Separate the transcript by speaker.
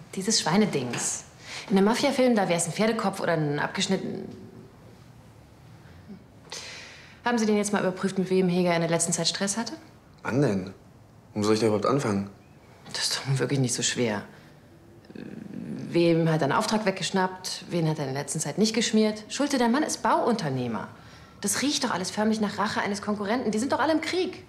Speaker 1: Dieses Schweinedings. In einem Mafia-Film, da wäre es ein Pferdekopf oder ein abgeschnitten... Haben Sie denn jetzt mal überprüft, mit wem Heger in der letzten Zeit Stress hatte?
Speaker 2: Wann denn? Wo soll ich da überhaupt anfangen?
Speaker 1: Das ist doch wirklich nicht so schwer. Wem hat er einen Auftrag weggeschnappt? Wen hat er in der letzten Zeit nicht geschmiert? Schulte, der Mann ist Bauunternehmer. Das riecht doch alles förmlich nach Rache eines Konkurrenten. Die sind doch alle im Krieg.